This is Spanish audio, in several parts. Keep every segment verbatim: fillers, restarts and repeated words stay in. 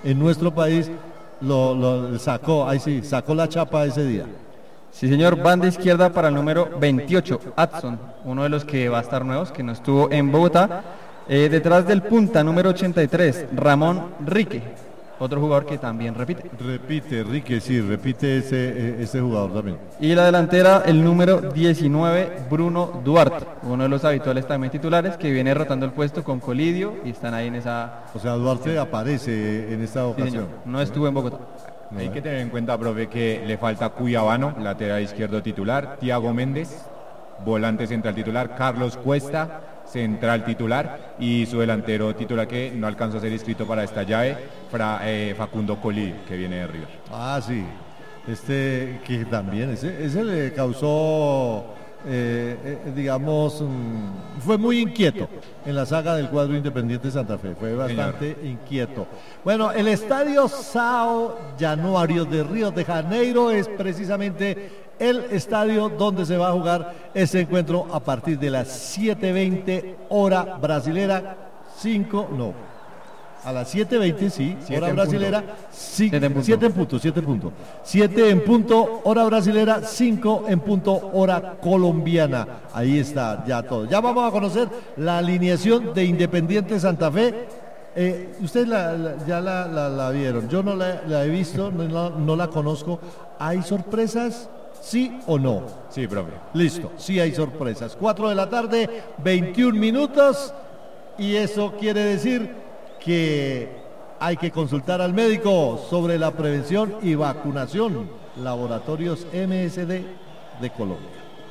en nuestro país, lo, lo sacó, ahí sí, sacó la chapa ese día. Sí, señor, banda izquierda para el número veintiocho, Adson, uno de los que va a estar nuevos, que no estuvo en Bogotá. Eh, detrás del punta, número ochenta y tres, Ramón Rique, otro jugador que también repite. Repite, Rique, sí, repite ese, ese jugador también. Y la delantera, el número diecinueve, Bruno Duarte, uno de los habituales también titulares, que viene rotando el puesto con Colidio y están ahí en esa... O sea, Duarte aparece en esta ocasión. Sí, señor, no estuvo en Bogotá. Hay que tener en cuenta, profe, que le falta Cuyabano, lateral izquierdo titular, Tiago Méndez, volante central titular, Carlos Cuesta, central titular, y su delantero titular que no alcanzó a ser inscrito para esta llave, Fra, eh, Facundo Colí, que viene de River. Ah, sí, este que también, ese, ese le causó, eh, eh, digamos, um, fue muy inquieto en la saga del cuadro Independiente Santa Fe, fue bastante Señor. inquieto. Bueno, el estadio São Januário de Río de Janeiro es precisamente el estadio donde se va a jugar ese encuentro a partir de las siete veinte hora brasilera, cinco, no, a las siete veinte, sí, hora brasilera, siete en punto, siete en punto, siete en punto, hora brasilera, cinco en punto, hora colombiana. Ahí está ya todo. Ya vamos a conocer la alineación de Independiente Santa Fe. Eh, ustedes la, la, ya la, la, la vieron, yo no la, la he visto, no la, no la conozco. ¿Hay sorpresas? ¿Sí o no? Sí, profe. Listo, sí hay sorpresas. cuatro de la tarde, veintiún minutos, y eso quiere decir que hay que consultar al médico sobre la prevención y vacunación. Laboratorios M S D de Colombia.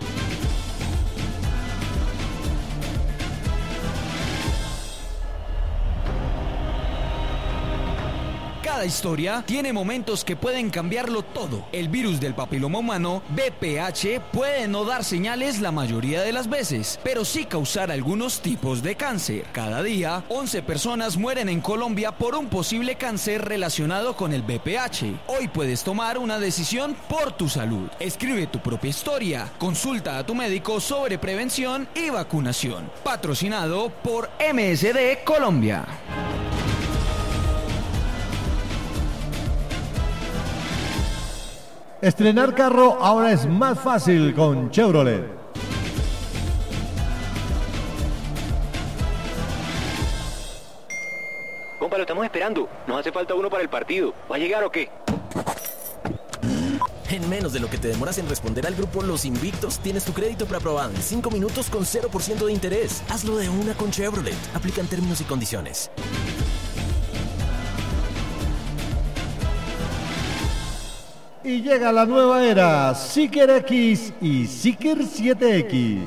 Cada historia tiene momentos que pueden cambiarlo todo. El virus del papiloma humano, V P H, puede no dar señales la mayoría de las veces, pero sí causar algunos tipos de cáncer. Cada día, once personas mueren en Colombia por un posible cáncer relacionado con el V P H. Hoy puedes tomar una decisión por tu salud. Escribe tu propia historia. Consulta a tu médico sobre prevención y vacunación. Patrocinado por M S D Colombia. Estrenar carro ahora es más fácil con Chevrolet. Compa, lo estamos esperando. Nos hace falta uno para el partido. ¿Va a llegar o qué? En menos de lo que te demoras en responder al grupo Los Invictos, tienes tu crédito preaprobado en cinco minutos con cero por ciento de interés. Hazlo de una con Chevrolet. Aplican términos y condiciones. Y llega la nueva era, Seeker X y Seeker siete X.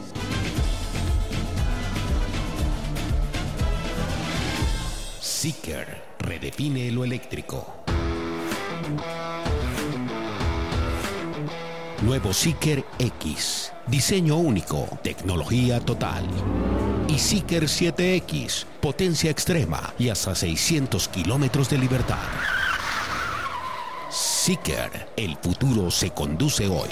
Seeker redefine lo eléctrico. Nuevo Seeker X, diseño único, tecnología total. Y Seeker siete X, potencia extrema y hasta seiscientos kilómetros de libertad. Seeker, el futuro se conduce hoy.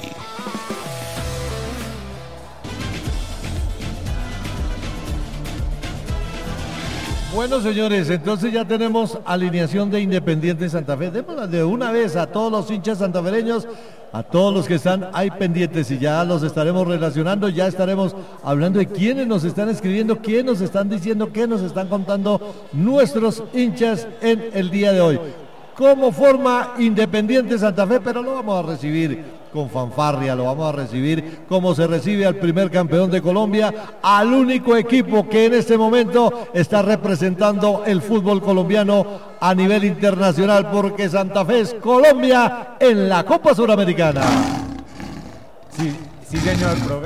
Bueno, señores, entonces ya tenemos alineación de Independiente Santa Fe. Démosla de una vez a todos los hinchas santafereños, a todos los que están ahí pendientes, y ya los estaremos relacionando, ya estaremos hablando de quiénes nos están escribiendo, quiénes nos están diciendo, qué nos están contando nuestros hinchas en el día de hoy. Cómo forma Independiente Santa Fe, pero lo vamos a recibir con fanfarria, lo vamos a recibir como se recibe al primer campeón de Colombia, al único equipo que en este momento está representando el fútbol colombiano a nivel internacional, porque Santa Fe es Colombia en la Copa Suramericana. Sí, sí señor, profe.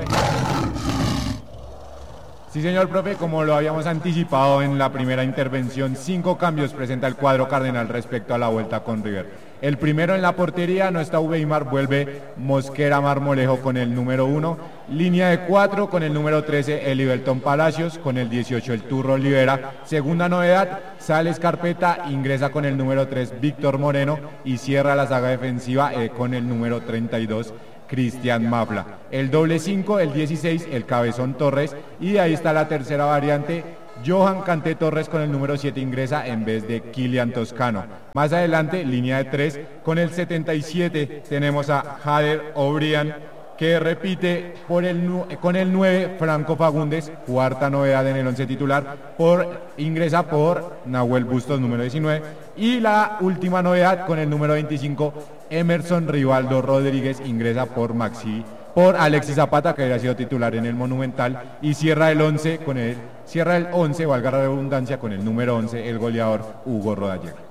Sí, señor profe, como lo habíamos anticipado en la primera intervención, cinco cambios presenta el cuadro cardenal respecto a la vuelta con River. El primero en la portería, no está Ubeimar, vuelve Mosquera Marmolejo con el número uno. Línea de cuatro con el número trece, Eliberton Palacios, con el dieciocho, el Turro Olivera. Segunda novedad, sale Escarpeta, ingresa con el número tres, Víctor Moreno, y cierra la saga defensiva eh, con el número treinta y dos, Cristian Mafla. El doble cinco, el dieciséis, el Cabezón Torres, y ahí está la tercera variante, Johan Canté Torres con el número siete ingresa en vez de Kilian Toscano. Más adelante, línea de tres, con el setenta y siete tenemos a Jader O'Brien, que repite por el, con el nueve, Franco Fagundes, cuarta novedad en el once titular, por, ingresa por Nahuel Bustos, número diecinueve, y la última novedad con el número veinticinco, Emerson Rivaldo Rodríguez, ingresa por Maxi, por Alexis Zapata, que había sido titular en el Monumental, y cierra el once con el, cierra el once, valga la redundancia, con el número once, el goleador Hugo Rodallega.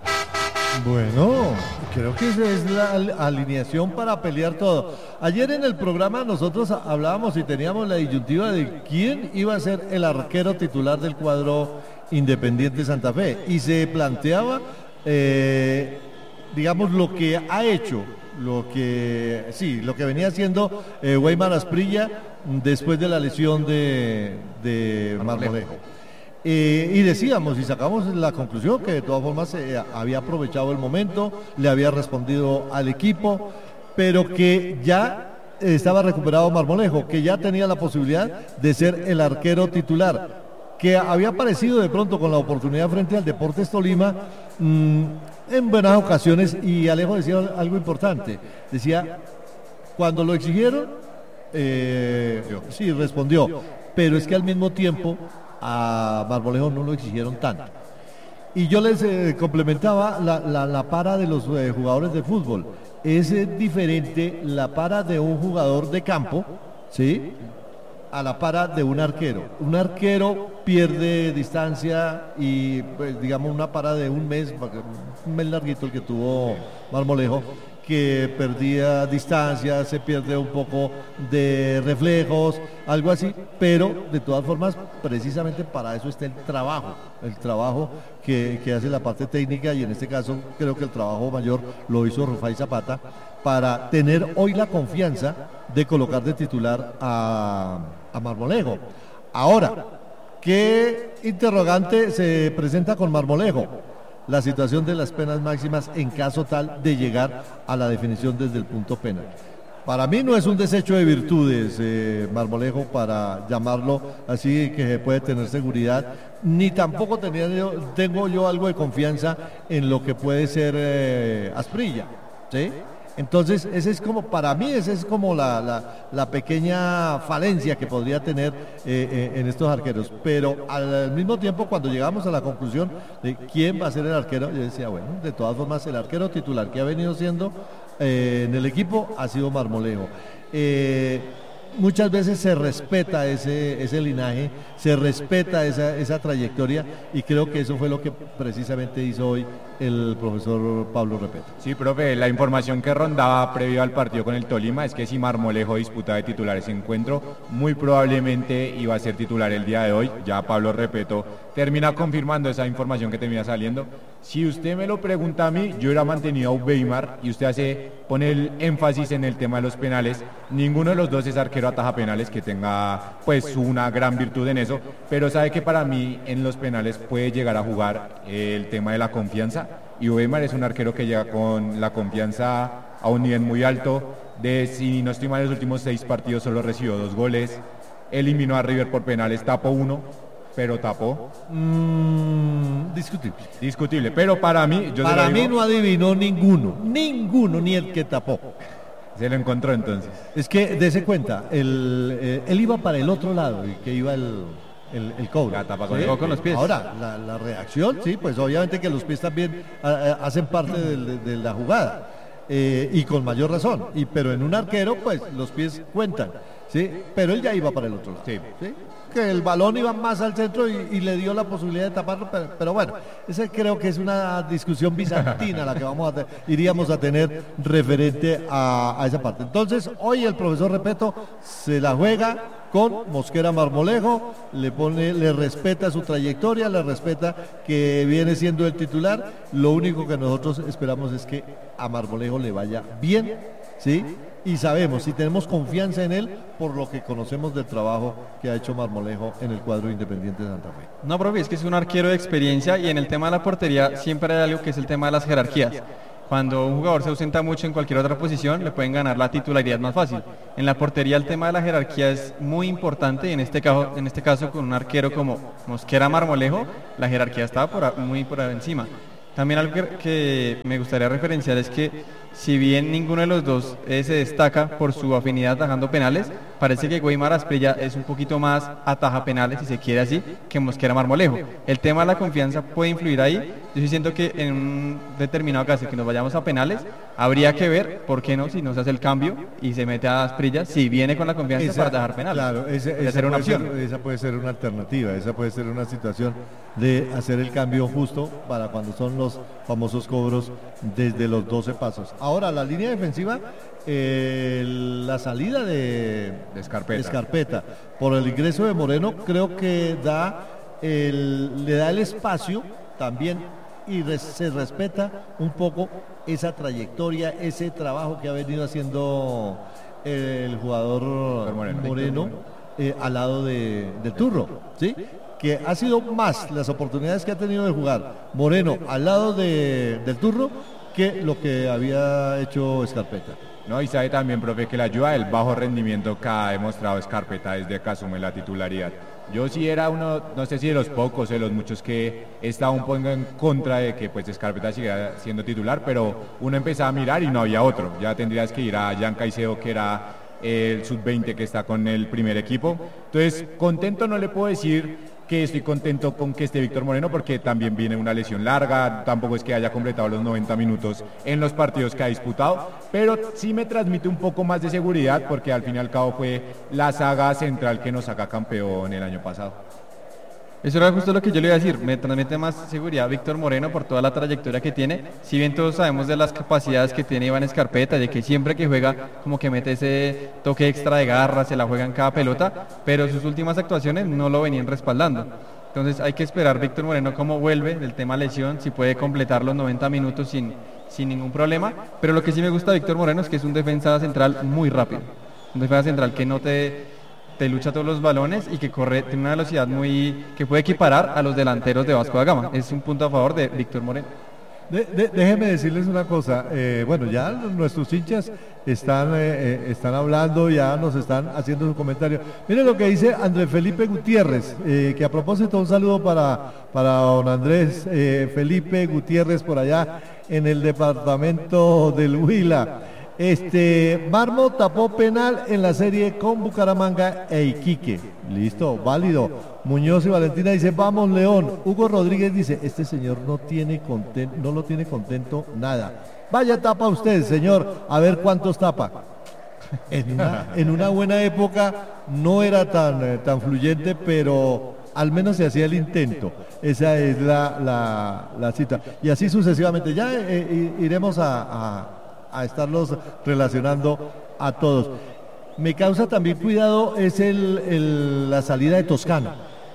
Bueno, creo que esa es la alineación para pelear todo. Ayer en el programa nosotros hablábamos y teníamos la disyuntiva de quién iba a ser el arquero titular del cuadro Independiente Santa Fe. Y se planteaba, eh, digamos, lo que ha hecho, lo que sí, lo que venía haciendo eh, Weimar Asprilla después de la lesión de, de Marmolejo. Eh, y decíamos y sacamos la conclusión que de todas formas eh, había aprovechado el momento, le había respondido al equipo, pero que ya estaba recuperado Marmolejo, que ya tenía la posibilidad de ser el arquero titular, que había aparecido de pronto con la oportunidad frente al Deportes Tolima mmm, en buenas ocasiones, y Alejo decía algo importante, decía, cuando lo exigieron, eh, sí, respondió, pero es que al mismo tiempo a Marmolejo no lo exigieron tanto. Y yo les eh, complementaba la, la, la para de los eh, jugadores de fútbol. Es eh, diferente la para de un jugador de campo, ¿sí?, a la para de un arquero. Un arquero pierde distancia y, pues, digamos, una para de un mes, un mes larguito el que tuvo Marmolejo, que perdía distancia, se pierde un poco de reflejos, algo así, pero de todas formas, precisamente para eso está el trabajo, el trabajo que, que hace la parte técnica, y en este caso creo que el trabajo mayor lo hizo Rufai Zapata, para tener hoy la confianza de colocar de titular a, a Marmolejo. Ahora, ¿qué interrogante se presenta con Marmolejo? La situación de las penas máximas en caso tal de llegar a la definición desde el punto penal. Para mí no es un desecho de virtudes, eh, Marmolejo, para llamarlo así, que puede tener seguridad, ni tampoco tenía yo, tengo yo algo de confianza en lo que puede ser eh, Asprilla, ¿sí? Entonces, ese es como, para mí, esa es como la, la, la pequeña falencia que podría tener eh, eh, en estos arqueros. Pero al mismo tiempo, cuando llegamos a la conclusión de quién va a ser el arquero, yo decía, bueno, de todas formas, el arquero titular que ha venido siendo eh, en el equipo ha sido Marmolejo. Eh, muchas veces se respeta ese, ese linaje, se respeta esa, esa trayectoria, y creo que eso fue lo que precisamente hizo hoy el profesor Pablo Repeto. Sí, profe, la información que rondaba previo al partido con el Tolima es que si Marmolejo disputa de titular ese encuentro, muy probablemente iba a ser titular el día de hoy. Ya Pablo Repeto termina confirmando esa información que termina saliendo. Si usted me lo pregunta a mí, yo hubiera mantenido a Weimar, y usted hace, pone el énfasis en el tema de los penales. Ninguno de los dos es arquero ataja penales que tenga pues una gran virtud en eso, pero sabe que para mí en los penales puede llegar a jugar el tema de la confianza, y Weimar es un arquero que llega con la confianza a un nivel muy alto. De, si no estoy mal, en los últimos seis partidos solo recibió dos goles, eliminó a River por penales, tapó uno, pero tapó. Mm, discutible. Discutible, pero para mí... Yo para digo, mí no adivinó ninguno, ninguno, ni el que tapó. Se lo encontró entonces. Es que, dese cuenta, el, eh, él iba para el otro lado, y que iba el... El, el cobro. Tapa con, ¿sí? el, con los pies. Ahora, la, la reacción, sí, pues obviamente que los pies también a, a, hacen parte de, de, de la jugada, eh, y con mayor razón, y, pero en un arquero, pues los pies cuentan, ¿sí? Pero él ya iba para el otro lado, sí. ¿sí? Que el balón iba más al centro y, y le dio la posibilidad de taparlo, pero, pero bueno, esa creo que es una discusión bizantina la que vamos a te, iríamos a tener referente a, a esa parte. Entonces, hoy el profesor Repeto se la juega con Mosquera Marmolejo, le pone, le respeta su trayectoria, le respeta que viene siendo el titular. Lo único que nosotros esperamos es que a Marmolejo le vaya bien, ¿sí? Y sabemos, si tenemos confianza en él, por lo que conocemos del trabajo que ha hecho Marmolejo en el cuadro Independiente de Santa Fe. No, profe, es que es un arquero de experiencia, y en el tema de la portería siempre hay algo que es el tema de las jerarquías. Cuando un jugador se ausenta mucho en cualquier otra posición, le pueden ganar la titularidad más fácil. En la portería el tema de la jerarquía es muy importante y en este caso, en este caso con un arquero como Mosquera Marmolejo, la jerarquía está por, a- muy por encima. También algo que, que me gustaría referenciar es que si bien ninguno de los dos eh, se destaca por su afinidad atajando penales, parece que Weimar Asprilla es un poquito más ataja penales, si se quiere así, que Mosquera Marmolejo. El tema de la confianza puede influir ahí. Yo sí siento que en un determinado caso que nos vayamos a penales, habría que ver, ¿por qué no? Si no se hace el cambio y se mete a Asprilla, si viene con la confianza Esa- para atajar penales. Claro, esa, Podría esa ser una puede opción. ser- esa puede ser una alternativa, esa puede ser una situación de hacer el cambio justo para cuando son los famosos cobros desde los doce pasos. Ahora, la línea defensiva, eh, la salida de, De Scarpetta. de Scarpetta por el ingreso de Moreno creo que da el, le da el espacio también y res- se respeta un poco esa trayectoria, ese trabajo que ha venido haciendo el jugador Moreno. Moreno, eh, al lado de, del Turro, ¿sí? Que ha sido más las oportunidades que ha tenido de jugar Moreno al lado de, del Turro que lo que había hecho Scarpetta. No, y sabe también, profe, que le ayuda el bajo rendimiento que ha demostrado Scarpetta desde que asume la titularidad. Yo sí era uno, no sé si de los pocos, de los muchos que estaba un poco en contra de que pues Scarpetta siguiera siendo titular, pero uno empezaba a mirar y no había otro. Ya tendrías que ir a Jan Caicedo, que era el sub veinte que está con el primer equipo. Entonces, contento no le puedo decir que estoy contento con que esté Víctor Moreno porque también viene una lesión larga, tampoco es que haya completado los noventa minutos en los partidos que ha disputado, pero sí me transmite un poco más de seguridad porque al fin y al cabo fue la saga central que nos saca campeón el año pasado. Eso era justo lo que yo le iba a decir, me transmite más seguridad Víctor Moreno por toda la trayectoria que tiene, si bien todos sabemos de las capacidades que tiene Iván Scarpetta, de que siempre que juega como que mete ese toque extra de garra, se la juega en cada pelota, pero sus últimas actuaciones no lo venían respaldando. Entonces hay que esperar Víctor Moreno cómo vuelve del tema lesión, si puede completar los noventa minutos sin, sin ningún problema, pero lo que sí me gusta de Víctor Moreno es que es un defensa central muy rápido, un defensa central que no te... te lucha todos los balones y que corre, tiene una velocidad muy que puede equiparar a los delanteros de Vasco da Gama. Es un punto a favor de Víctor Moreno. De- de- déjeme decirles una cosa, eh, bueno, ya nuestros hinchas están, eh, eh, están hablando, ya nos están haciendo su comentario. Miren lo que dice Andrés Felipe Gutiérrez, eh, que a propósito un saludo para, para don Andrés eh, Felipe Gutiérrez por allá en el departamento del Huila. Este, Marmo tapó penal en la serie con Bucaramanga e Iquique. Listo, válido. Muñoz y Valentina dice, vamos León. Hugo Rodríguez dice, este señor no tiene contento, no lo tiene contento nada. Vaya tapa usted, señor, a ver cuántos tapa. En una, en una buena época no era tan, eh, tan fluyente, pero al menos se hacía el intento. Esa es la, la, la cita. Y así sucesivamente. Ya eh, eh, iremos a... a a estarlos relacionando a todos. Me causa también cuidado es el, el- la salida de Toscano.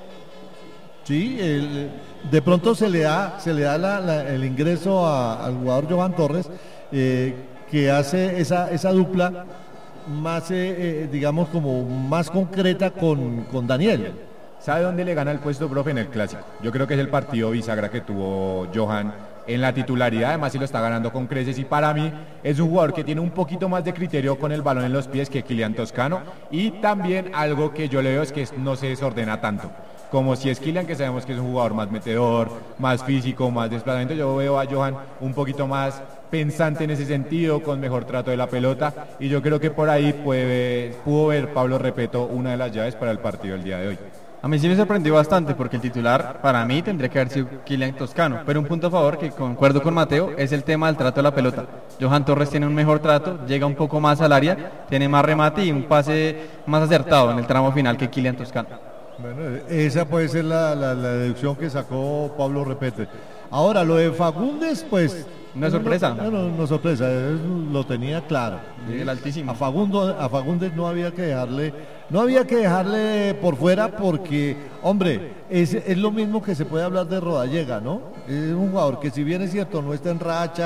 Sí, el- de pronto se le da, se le da la- la- el ingreso a- al jugador Johan Torres, eh, que hace esa, esa dupla más, eh, eh, digamos, como más concreta con, con Daniel. ¿Sabe dónde le gana el puesto, profe? En el Clásico. Yo creo que es el partido bisagra que tuvo Johan en la titularidad, además si lo está ganando con creces y para mí es un jugador que tiene un poquito más de criterio con el balón en los pies que Kylian Toscano y también algo que yo le veo es que no se desordena tanto. Como si es Kylian, que sabemos que es un jugador más metedor, más físico, más desplazamiento, yo veo a Johan un poquito más pensante en ese sentido, con mejor trato de la pelota y yo creo que por ahí puede, pudo ver Pablo Repeto una de las llaves para el partido del día de hoy. A mí sí me sorprendió bastante porque el titular para mí tendría que haber sido Kylian Toscano, pero un punto a favor que concuerdo con Mateo es el tema del trato de la pelota. Johan Torres tiene un mejor trato, llega un poco más al área, tiene más remate y un pase más acertado en el tramo final que Kylian Toscano. Bueno, esa puede ser la, la- la deducción que sacó Pablo Repete. Ahora, lo de Fagundes, pues... No es sorpresa. No, no, no es sorpresa, él lo tenía claro. Sí, el altísimo. A, Fagundo, a Fagundes no había que dejarle, no había que dejarle por fuera porque, hombre, es, es lo mismo que se puede hablar de Rodallega, ¿no? Es un jugador que si bien es cierto no está en racha,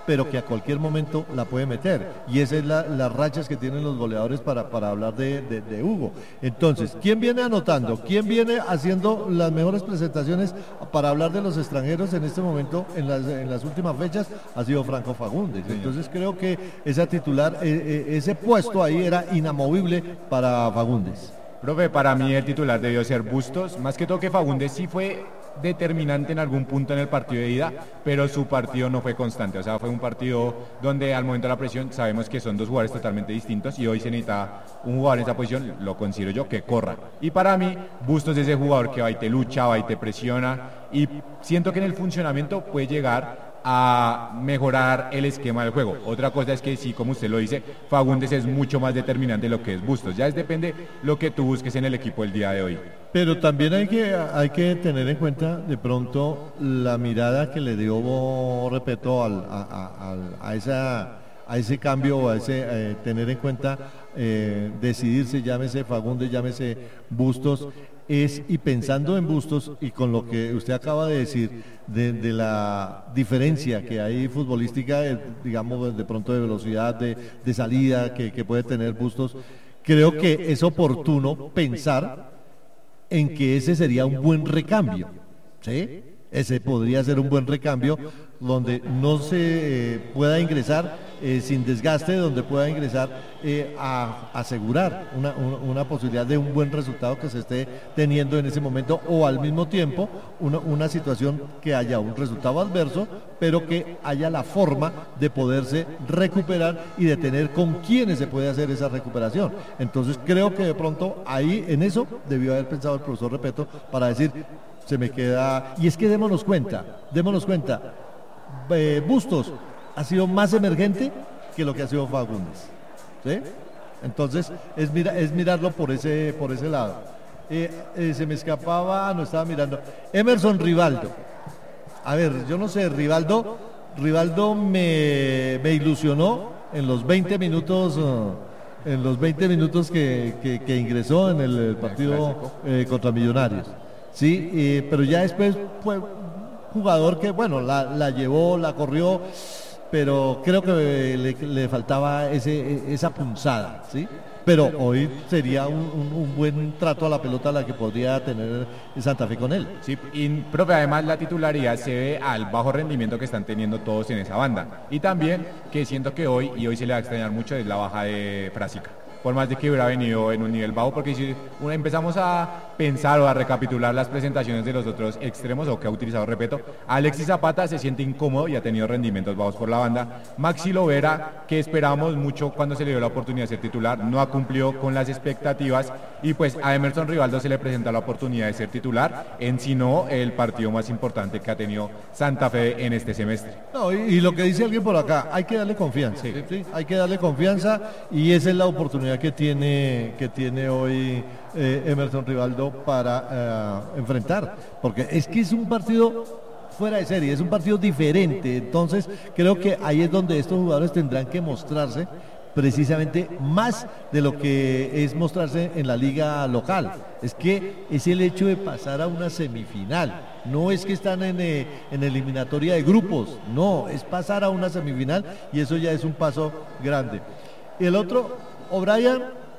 pero que a cualquier momento la puede meter. Y esas es la, las rachas que tienen los goleadores para, para hablar de, de, de Hugo. Entonces, ¿quién viene anotando? ¿Quién viene haciendo las mejores presentaciones para hablar de los extranjeros en este momento, en las, en las últimas fechas? Ha sido Franco Fagundes. Entonces creo que esa titular, eh, eh, ese puesto ahí era inamovible para Fagundes. Profe, para mí el titular debió ser Bustos, más que todo que Fagundes sí fue determinante en algún punto en el partido de ida, pero su partido no fue constante, o sea, fue un partido donde al momento de la presión sabemos que son dos jugadores totalmente distintos y hoy se necesita un jugador en esa posición, lo considero yo, que corra. Y para mí, Bustos es ese jugador que va y te lucha, va y te presiona, y siento que en el funcionamiento puede llegar a mejorar el esquema del juego. Otra cosa es que sí, como usted lo dice, Fagundes es mucho más determinante de lo que es Bustos. Ya es depende lo que tú busques en el equipo el día de hoy. Pero también hay que, hay que tener en cuenta de pronto la mirada que le dio Repeto al, a, a, a, a, esa, a ese cambio, a ese eh, tener en cuenta, eh, decidirse, llámese Fagundes, llámese Bustos, es, y pensando en Bustos y con lo que usted acaba de decir, de, de la diferencia que hay futbolística, eh, digamos de pronto de velocidad, de, de salida que, que puede tener Bustos, creo que es oportuno pensar en que ese sería un buen recambio, ¿sí? Ese podría ser un buen recambio donde no se eh, pueda ingresar eh, sin desgaste, donde pueda ingresar eh, a asegurar una, una, una posibilidad de un buen resultado que se esté teniendo en ese momento, o al mismo tiempo una, una situación que haya un resultado adverso, pero que haya la forma de poderse recuperar y de tener con quienes se puede hacer esa recuperación. Entonces creo que de pronto ahí en eso debió haber pensado el profesor Repeto para decir, se me queda, y es que démonos cuenta, démonos cuenta, eh, Bustos ha sido más emergente que lo que ha sido Fagundes, ¿sí? Entonces es, mira, es mirarlo por ese, por ese lado. Eh, eh, se me escapaba, no estaba mirando, Emerson Rivaldo. A ver, yo no sé, Rivaldo, Rivaldo me, me ilusionó en los veinte minutos, uh, en los veinte minutos que, que, que ingresó en el, el partido eh, contra Millonarios. Sí, eh, pero ya después fue un jugador que, bueno, la, la llevó, la corrió, pero creo que le, le faltaba ese, esa punzada, ¿sí? Pero hoy sería un, un, un buen trato a la pelota la que podría tener Santa Fe con él. Sí, y profe, además la titularidad se ve al bajo rendimiento que están teniendo todos en esa banda. Y también que siento que hoy, y hoy se le va a extrañar mucho, es la baja de Frásica. Por más de que hubiera venido en un nivel bajo, porque si empezamos a pensar o a recapitular las presentaciones de los otros extremos, o que ha utilizado, repito, Alexis Zapata se siente incómodo y ha tenido rendimientos bajos por la banda. Maxi Lovera, que esperábamos mucho cuando se le dio la oportunidad de ser titular, no ha cumplido con las expectativas, y pues a Emerson Rivaldo se le presenta la oportunidad de ser titular en si no el partido más importante que ha tenido Santa Fe en este semestre. No, y, y lo que dice alguien por acá, hay que darle confianza, sí. ¿Sí? Hay que darle confianza, y esa es la oportunidad que tiene, que tiene hoy eh, Emerson Rivaldo para eh, enfrentar, porque es que es un partido fuera de serie, es un partido diferente. Entonces creo que ahí es donde estos jugadores tendrán que mostrarse precisamente más de lo que es mostrarse en la liga local. Es que es el hecho de pasar a una semifinal, no es que están en, eh, en eliminatoria de grupos, no, es pasar a una semifinal, y eso ya es un paso grande. Y el otro, O'Brien,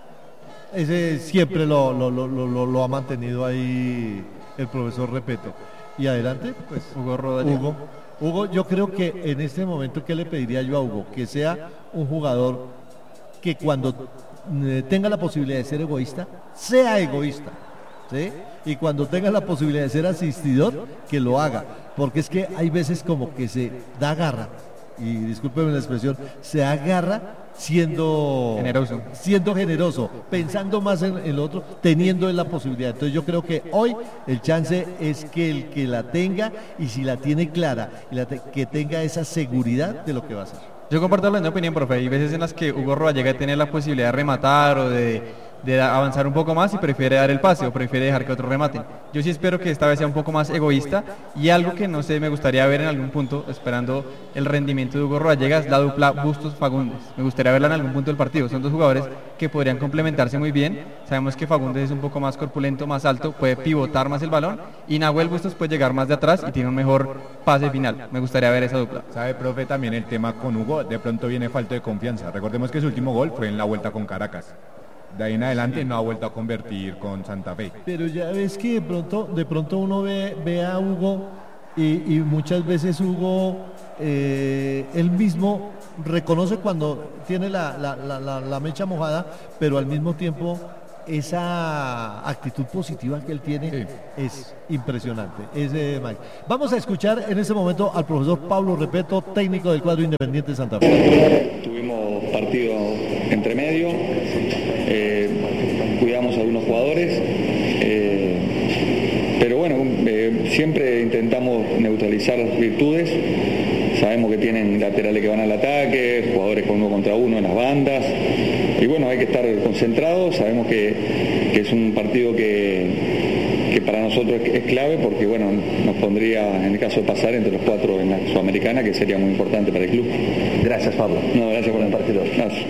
ese siempre lo, lo, lo, lo, lo ha mantenido ahí el profesor Repeto. Y adelante, pues Hugo Rodríguez. Hugo, Hugo, yo creo que en este momento, ¿qué le pediría yo a Hugo? Que sea un jugador que cuando eh, tenga la posibilidad de ser egoísta, sea egoísta, ¿sí? Y cuando tenga la posibilidad de ser asistidor, que lo haga. Porque es que hay veces como que se da garra, y discúlpeme la expresión, se agarra siendo generoso, siendo generoso, pensando más en el otro, teniendo la posibilidad. Entonces yo creo que hoy el chance es que el que la tenga, y si la tiene clara, y la te, que tenga esa seguridad de lo que va a hacer. Yo comparto la misma opinión, profe. Hay veces en las que Hugo Rodallega tiene la posibilidad de rematar o de de avanzar un poco más y prefiere dar el pase o prefiere dejar que otro remate. Yo sí espero que esta vez sea un poco más egoísta, y algo que no sé, me gustaría ver en algún punto, esperando el rendimiento de Hugo Rodallega, es la dupla Bustos-Fagundes. Me gustaría verla en algún punto del partido. Son dos jugadores que podrían complementarse muy bien. Sabemos que Fagundes es un poco más corpulento, más alto, puede pivotar más el balón, y Nahuel Bustos puede llegar más de atrás y tiene un mejor pase final. Me gustaría ver esa dupla. Sabe, profe, también el tema con Hugo, de pronto viene falta de confianza. Recordemos que su último gol fue en la vuelta con Caracas. De ahí en adelante no ha vuelto a convertir con Santa Fe. Pero ya ves que de pronto, de pronto uno ve, ve a Hugo y, y muchas veces Hugo eh, él mismo reconoce cuando tiene la, la, la, la, la mecha mojada, pero al mismo tiempo esa actitud positiva que él tiene sí. es impresionante. Es, eh, Mike. Vamos a escuchar en este momento al profesor Pablo Repeto, técnico del cuadro Independiente de Santa Fe. Tuvimos partido entre medio, eh, cuidamos a algunos jugadores, eh, pero bueno, eh, siempre intentamos neutralizar las virtudes. Sabemos que tienen laterales que van al ataque, jugadores con uno contra uno en las bandas, y bueno, hay que estar concentrados. Sabemos que, que es un partido que, que para nosotros es, es clave, porque bueno, nos pondría, en el caso de pasar, entre los cuatro en la Sudamericana, que sería muy importante para el club. Gracias, Pablo. No, gracias por el partido. Gracias.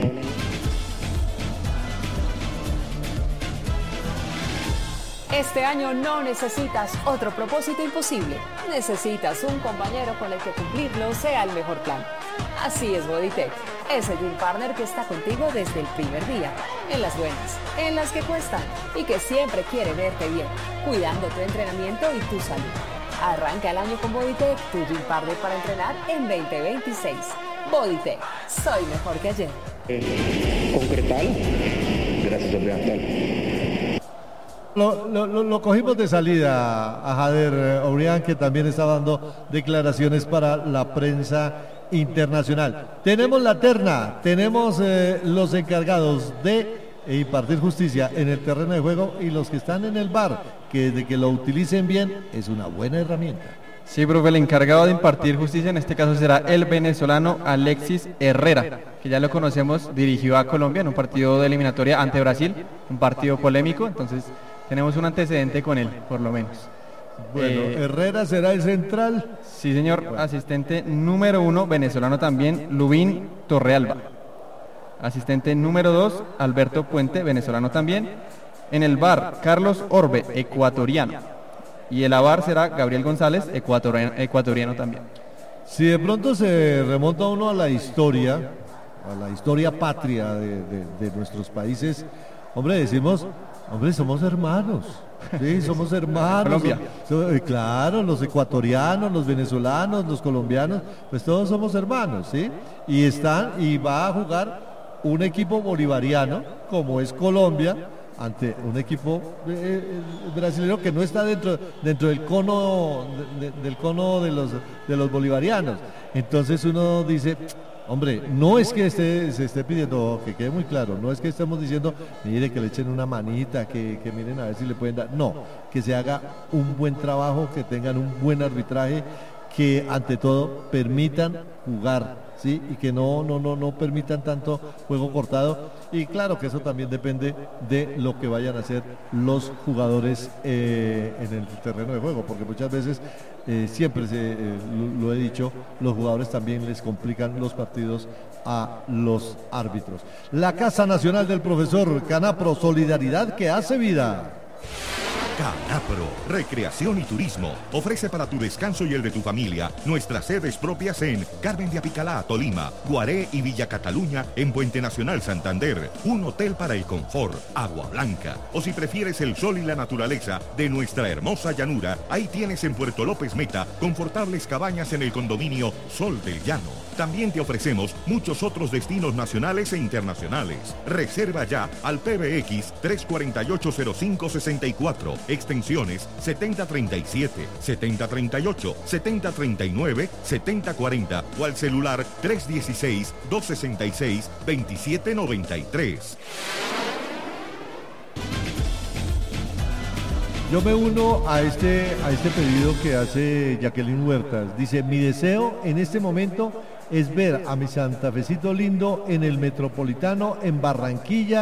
Este año no necesitas otro propósito imposible. Necesitas un compañero con el que cumplirlo sea el mejor plan. Así es Bodytech, ese Gym Partner que está contigo desde el primer día, en las buenas, en las que cuestan, y que siempre quiere verte bien, cuidando tu entrenamiento y tu salud. Arranca el año con Bodytech, tu Gym Partner para entrenar en veinte veintiséis. Bodytech, soy mejor que ayer. Eh, concretal. Gracias, Adrián. Lo, lo, lo cogimos de salida a Jader Obrián, que también está dando declaraciones para la prensa internacional. Tenemos la terna, tenemos eh, los encargados de impartir justicia en el terreno de juego y los que están en el V A R, que de que lo utilicen bien es una buena herramienta. Sí, profe, el encargado de impartir justicia en este caso será el venezolano Alexis Herrera, que ya lo conocemos, dirigió a Colombia en un partido de eliminatoria ante Brasil, un partido polémico, entonces tenemos un antecedente con él, por lo menos. Bueno, eh, Herrera será el central. Sí, señor. Bueno. Asistente número uno, venezolano también, Lubín Torrealba. Asistente número dos, Alberto Puente, venezolano también. En el V A R, Carlos Orbe, ecuatoriano. Y el A V A R será Gabriel González, ecuatoriano, ecuatoriano también. Si de pronto se remonta uno a la historia, a la historia patria de, de, de nuestros países, hombre, decimos... Hombre, somos hermanos, sí, somos hermanos. Colombia. So, so, claro, los ecuatorianos, los venezolanos, los colombianos, pues todos somos hermanos, ¿sí? Y están, y va a jugar un equipo bolivariano, como es Colombia, ante un equipo eh, brasileño que no está dentro, dentro del cono, de, de, del cono de los, de los bolivarianos. Entonces uno dice... Hombre, no es que esté, se esté pidiendo, que quede muy claro, no es que estemos diciendo, mire, que le echen una manita, que, que miren a ver si le pueden dar, no, que se haga un buen trabajo, que tengan un buen arbitraje, que ante todo permitan jugar, ¿sí? Y que no, no, no, no permitan tanto juego cortado, y claro que eso también depende de lo que vayan a hacer los jugadores eh, en el terreno de juego, porque muchas veces Eh, siempre se, eh, lo, lo he dicho, los jugadores también les complican los partidos a los árbitros. La Casa Nacional del Profesor, Canapro, solidaridad que hace vida. Canapro, recreación y turismo, ofrece para tu descanso y el de tu familia nuestras sedes propias en Carmen de Apicalá, Tolima, Guaré y Villa Cataluña en Puente Nacional Santander, un hotel para el confort, Agua Blanca, o si prefieres el sol y la naturaleza de nuestra hermosa llanura, ahí tienes en Puerto López Meta confortables cabañas en el condominio Sol del Llano. También te ofrecemos muchos otros destinos nacionales e internacionales. Reserva ya al P B X tres cuatro ocho cero cinco seis cuatro, extensiones setenta treinta y siete, setenta treinta y ocho, setenta treinta y nueve, setenta cuarenta o al celular tres dieciséis, dos sesenta y seis, veintisiete noventa y tres. Yo me uno a este, a este pedido que hace Jacqueline Huertas. Dice, mi deseo en este momento es ver a mi santafecito lindo en el Metropolitano, en Barranquilla,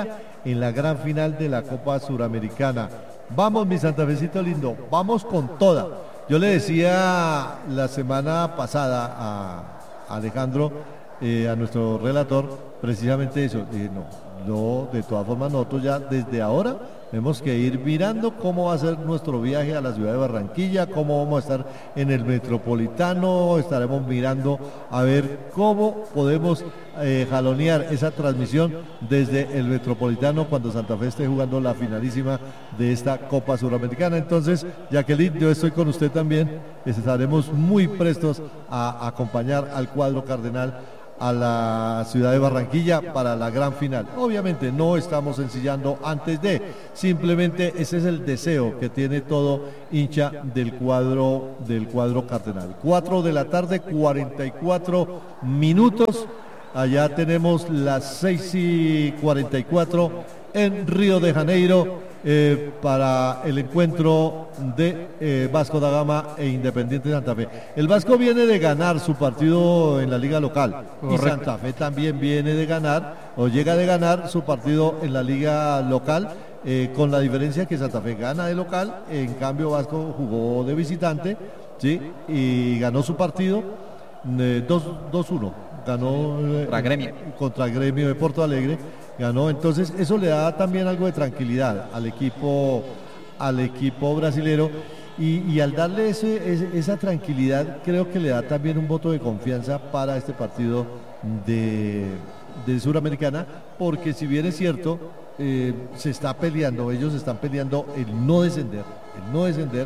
en la gran final de la Copa Suramericana. Vamos, mi santafecito lindo, vamos con toda. Yo le decía la semana pasada a Alejandro, eh, a nuestro relator, precisamente eso. Eh, no, no, de todas formas nosotros ya desde ahora tenemos que ir mirando cómo va a ser nuestro viaje a la ciudad de Barranquilla, cómo vamos a estar en el Metropolitano, estaremos mirando a ver cómo podemos eh, jalonear esa transmisión desde el Metropolitano cuando Santa Fe esté jugando la finalísima de esta Copa Suramericana. Entonces, Jacqueline, yo estoy con usted también, estaremos muy prestos a acompañar al cuadro cardenal a la ciudad de Barranquilla para la gran final. Obviamente no estamos ensillando antes de, simplemente ese es el deseo que tiene todo hincha del cuadro del cuadro cardenal. cuatro de la tarde, cuarenta y cuatro minutos. Allá tenemos las seis y cuarenta y cuatro en Río de Janeiro eh, para el encuentro de eh, Vasco da Gama e Independiente Santa Fe. El Vasco viene de ganar su partido en la liga local. Correcto. Y Santa Fe también viene de ganar o llega de ganar su partido en la liga local, eh, con la diferencia que Santa Fe gana de local, en cambio Vasco jugó de visitante, ¿sí? Y ganó su partido eh, dos uno, ganó eh, contra Gremio. contra Gremio de Porto Alegre. Ganó, entonces eso le da también algo de tranquilidad al equipo al equipo brasilero y, y al darle ese, ese, esa tranquilidad creo que le da también un voto de confianza para este partido de, de Suramericana, porque si bien es cierto eh, se está peleando, ellos están peleando el no descender, el no descender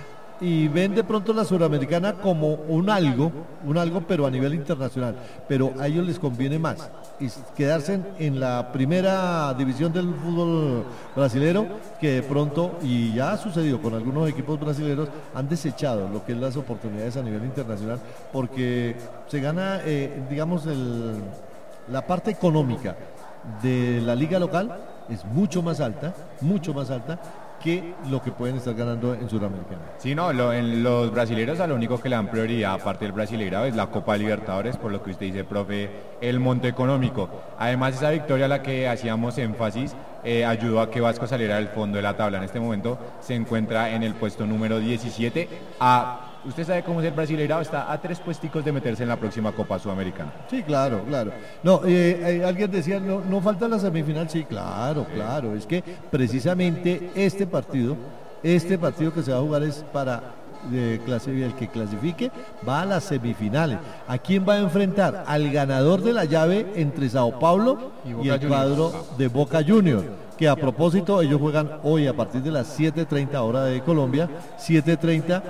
y ven de pronto la Suramericana como un algo, un algo pero a nivel internacional, pero a ellos les conviene más quedarse en, en la primera división del fútbol brasilero, que de pronto, y ya ha sucedido con algunos equipos brasileños, han desechado lo que es las oportunidades a nivel internacional, porque se gana, eh, digamos, el, la parte económica de la liga local es mucho más alta, mucho más alta que lo que pueden estar ganando en Suramericana. Sí, no, lo, en los brasileños a lo único que le dan prioridad, aparte del Brasileirao, es la Copa Libertadores, por lo que usted dice, profe, el monto económico. Además, esa victoria a la que hacíamos énfasis eh, ayudó a que Vasco saliera del fondo de la tabla. En este momento se encuentra en el puesto número diecisiete. A, usted sabe cómo es el Brasileirao, está a tres puesticos de meterse en la próxima Copa Sudamericana. Sí, claro, claro. No, eh, eh, alguien decía, no, no falta la semifinal. Sí, claro, claro. Es que precisamente este partido, este partido que se va a jugar es para de clase, el que clasifique va a las semifinales. ¿A quién va a enfrentar? Al ganador de la llave entre Sao Paulo y, y el cuadro de Boca Juniors, que a propósito ellos juegan hoy a partir de las siete treinta hora de Colombia, siete treinta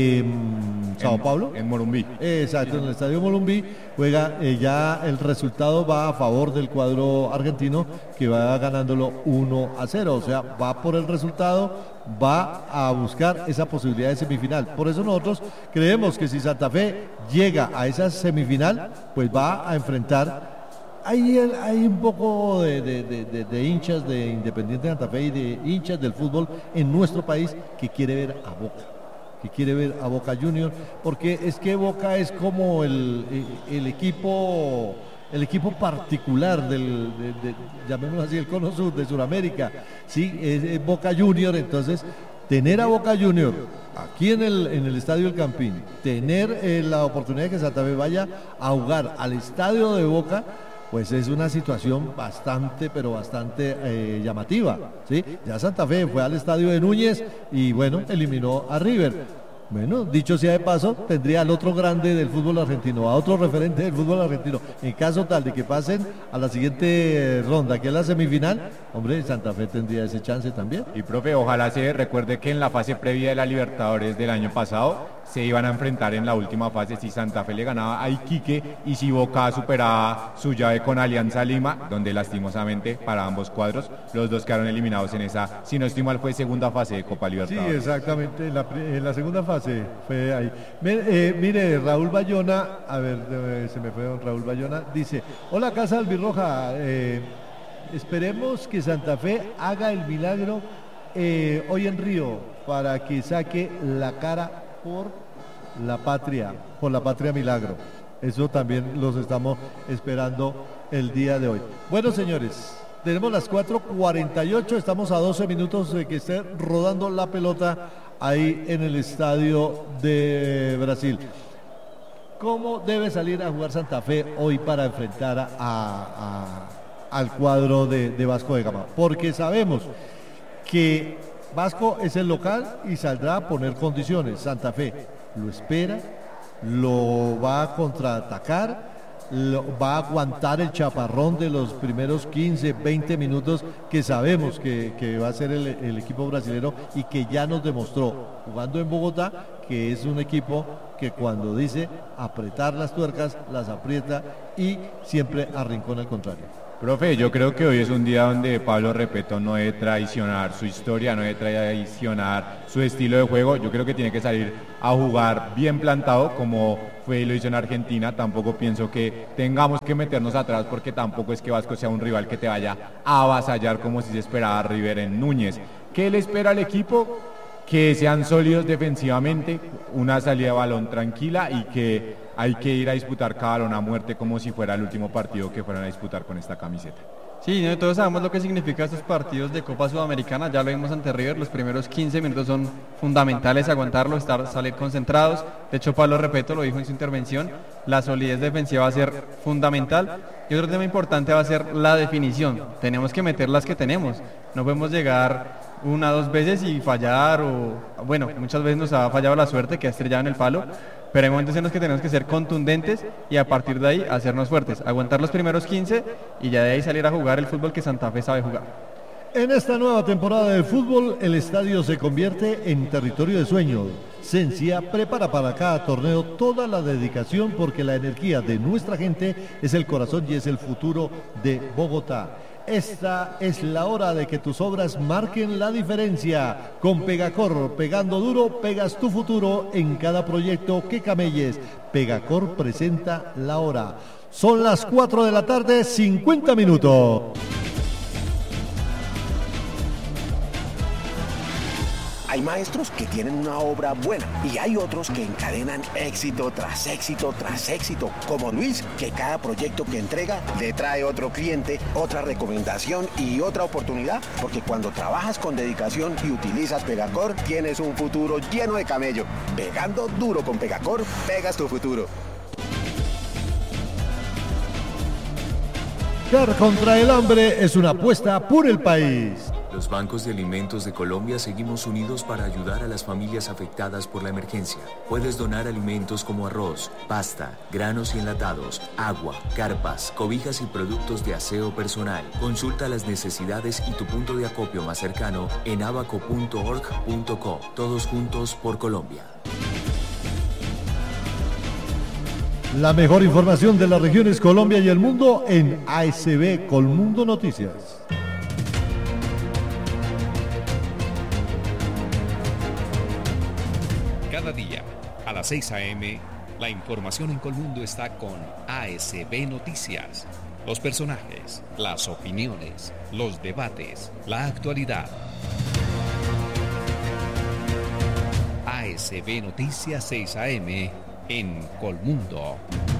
en Sao en, Paulo, en Morumbí. Exacto, en el estadio Morumbí juega, eh, ya el resultado va a favor del cuadro argentino, que va ganándolo uno a cero, o sea, va por el resultado, va a buscar esa posibilidad de semifinal. Por eso nosotros creemos que si Santa Fe llega a esa semifinal, pues va a enfrentar. Hay, hay un poco de, de, de, de hinchas de Independiente Santa Fe y de hinchas del fútbol en nuestro país que quiere ver a Boca, que quiere ver a Boca Juniors, porque es que Boca es como el, el equipo el equipo particular del, de, de, llamémoslo así, el cono sur de Sudamérica, sí, es, es Boca Juniors. Entonces tener a Boca Juniors aquí en el, en el Estadio El Campín, tener eh, la oportunidad de que Santa Fe vaya a jugar al estadio de Boca, pues es una situación bastante, pero bastante eh, llamativa, ¿sí? Ya Santa Fe fue al estadio de Núñez y bueno, eliminó a River. Bueno, dicho sea de paso, tendría al otro grande del fútbol argentino, a otro referente del fútbol argentino. En caso tal de que pasen a la siguiente ronda, que es la semifinal, hombre, Santa Fe tendría ese chance también. Y profe, ojalá se recuerde que en la fase previa de la Libertadores del año pasado se iban a enfrentar en la última fase si Santa Fe le ganaba a Iquique y si Boca superaba su llave con Alianza Lima, donde lastimosamente para ambos cuadros los dos quedaron eliminados en esa, si no estoy mal, fue segunda fase de Copa Libertadores. Sí, exactamente, en la, en la segunda fase fue ahí. Mire, eh, mire, Raúl Bayona, a ver, eh, se me fue don Raúl Bayona, dice, hola Casa Albirroja, eh, esperemos que Santa Fe haga el milagro eh, hoy en Río para que saque la cara por la patria, por la patria milagro. Eso también los estamos esperando el día de hoy. Bueno, señores, Tenemos las cuatro cuarenta y ocho, estamos a doce minutos de que esté rodando la pelota ahí en el estadio de Brasil. ¿Cómo debe salir a jugar Santa Fe hoy para enfrentar a, a, al cuadro de, de Vasco da Gama? Porque sabemos que Vasco es el local y saldrá a poner condiciones. Santa Fe lo espera, lo va a contraatacar, lo, va a aguantar el chaparrón de los primeros quince, veinte minutos que sabemos que, que va a ser el, el equipo brasilero y que ya nos demostró jugando en Bogotá que es un equipo que cuando dice apretar las tuercas, las aprieta y siempre arrincona al contrario. Profe, yo creo que hoy es un día donde Pablo Repeto no debe traicionar su historia, no debe traicionar su estilo de juego. Yo creo que tiene que salir a jugar bien plantado como fue y lo hizo en Argentina. Tampoco pienso que tengamos que meternos atrás porque tampoco es que Vasco sea un rival que te vaya a avasallar como si se esperaba River en Núñez. ¿Qué le espera al equipo? Que sean sólidos defensivamente, una salida de balón tranquila y que hay que ir a disputar cada balón a muerte como si fuera el último partido que fueran a disputar con esta camiseta. Sí, ¿no? Todos sabemos lo que significa estos partidos de Copa Sudamericana, ya lo vimos ante River, los primeros quince minutos son fundamentales, aguantarlo, estar, salir concentrados. De hecho, Pablo Repeto lo dijo en su intervención, la solidez defensiva va a ser fundamental. Y otro tema importante va a ser la definición, tenemos que meter las que tenemos, no podemos llegar una, dos veces y fallar, o bueno, muchas veces nos ha fallado la suerte que ha estrellado en el palo, pero hay momentos en los que tenemos que ser contundentes y a partir de ahí hacernos fuertes, aguantar los primeros quince y ya de ahí salir a jugar el fútbol que Santa Fe sabe jugar. En esta nueva temporada de fútbol, el estadio se convierte en territorio de sueño. Sensia prepara para cada torneo toda la dedicación porque la energía de nuestra gente es el corazón y es el futuro de Bogotá. Esta es la hora de que tus obras marquen la diferencia. Con Pegacor, pegando duro, pegas tu futuro en cada proyecto que camelles. Pegacor presenta la hora. Son las cuatro de la tarde, cincuenta minutos. Hay maestros que tienen una obra buena y hay otros que encadenan éxito tras éxito tras éxito, como Luis, que cada proyecto que entrega le trae otro cliente, otra recomendación y otra oportunidad, porque cuando trabajas con dedicación y utilizas Pegacor, tienes un futuro lleno de camello. Pegando duro con Pegacor, pegas tu futuro. Luchar contra el hambre es una apuesta por el país. Los bancos de alimentos de Colombia seguimos unidos para ayudar a las familias afectadas por la emergencia. Puedes donar alimentos como arroz, pasta, granos y enlatados, agua, carpas, cobijas y productos de aseo personal. Consulta las necesidades y tu punto de acopio más cercano en abaco punto org punto co. Todos juntos por Colombia. La mejor información de las regiones Colombia y el mundo en A S B Colmundo Noticias. Cada día, a las seis a eme, la información en Colmundo está con A S B Noticias. Los personajes, las opiniones, los debates, la actualidad. A S B Noticias seis a eme en Colmundo.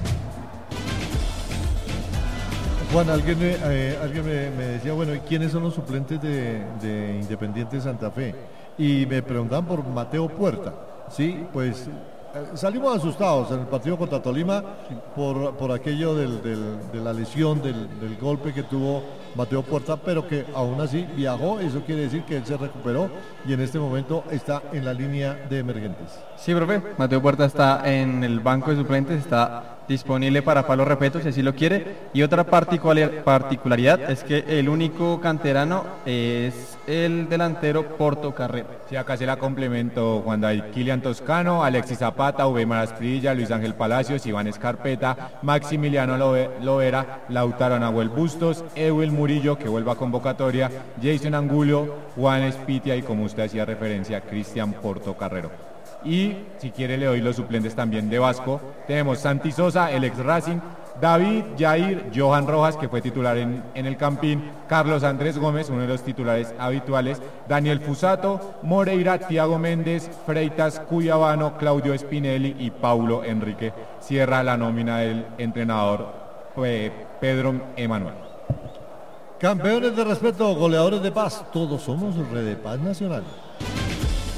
Juan, alguien, me, eh, alguien me, me decía, bueno, ¿y quiénes son los suplentes de, de Independiente Santa Fe? Y me preguntaban por Mateo Puerta. Sí, pues eh, salimos asustados en el partido contra Tolima por, por aquello del, del, de la lesión, del, del golpe que tuvo Mateo Puerta, pero que aún así viajó, eso quiere decir que él se recuperó y en este momento está en la línea de emergentes. Sí, profe, Mateo Puerta está en el banco de suplentes, está disponible para Pablo Repeto si así lo quiere, y otra particularidad es que el único canterano es el delantero Portocarrero. Sí, acá se la complemento, Juan David, Kilian Toscano, Alexis Zapata, Ubeimar Asprilla, Luis Ángel Palacios, Iván Escarpeta, Maximiliano Lovera, Lautaro Nahuel Bustos, Ewel Murillo, que vuelve a convocatoria, Jason Angulo, Juan Espitia y, como usted hacía referencia, Cristian Portocarrero. Y si quiere le doy los suplentes también de Vasco. Tenemos Santi Sosa, el ex Racing, David Jair, Johan Rojas, que fue titular en, en el Campín, Carlos Andrés Gómez, uno de los titulares habituales, Daniel Fusato, Moreira, Tiago Méndez, Freitas, Cuyabano, Claudio Spinelli y Paulo Enrique. Cierra la nómina del entrenador eh, Pedro Emanuel. Campeones de respeto, goleadores de paz, todos somos Red de Paz Nacional.